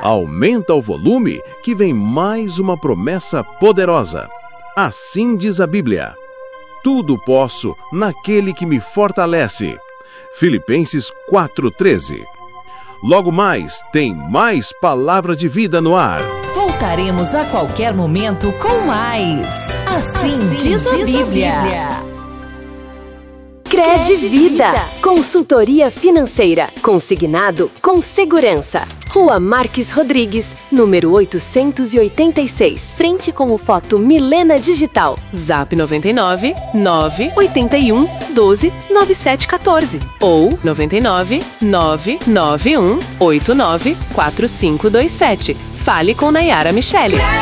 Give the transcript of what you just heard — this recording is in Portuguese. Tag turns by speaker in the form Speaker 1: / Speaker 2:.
Speaker 1: Aumenta o volume que vem mais uma promessa poderosa. Assim diz a Bíblia: tudo posso naquele que me fortalece. Filipenses 4:13. Logo mais, tem mais Palavra de Vida no ar.
Speaker 2: Voltaremos a qualquer momento com mais. Assim diz a Bíblia.
Speaker 3: Credivida, consultoria financeira, consignado com segurança. Rua Marques Rodrigues, número 886, frente com o Foto Milena Digital. Zap 99 981 12 9714 ou 99 991 89 4527. Fale com Nayara Michele.